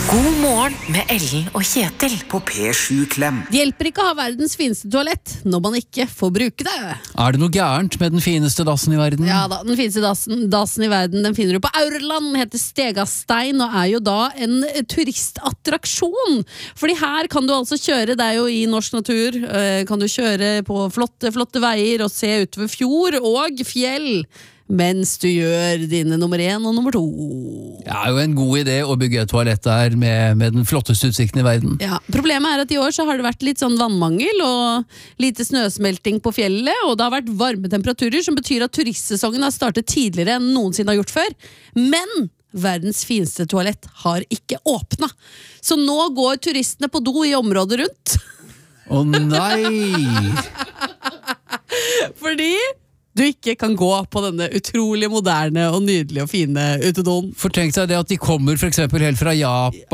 God morgen med Ellen og Kjetil På P7 Klem. Det hjelper ikke å ha verdens fineste toalett når man ikke får bruke det. Er det noe gærent med den fineste dassen i verden? Ja da, den fineste dassen i verden, den finner du på Aurland, den heter Stegastein, og er jo da en turistattraksjon. Fordi her kan du altså kjøre, det er jo i norsk natur, kan du kjøre på flotte veier og se utover fjord og fjell, mens du gjør dine nummer 1 og nummer 2. Det er jo en god idé å bygge et toalett der med den flotteste utsikten i verden. Ja, problemet er at i år så har det vært litt sånn vannmangel og lite snøsmelting på fjellet, og det har vært varme temperaturer, som betyr at turistsesongen har startet tidligere enn noensinne har gjort før. Men verdens fineste toalett har ikke åpnet. Så nå går turistene på do i området rundt. Å nei! Fordi du ikke kan gå på denne utrolig moderne og nydelige og fine utedoen. For tenk deg det at de kommer for eksempel helt fra Japan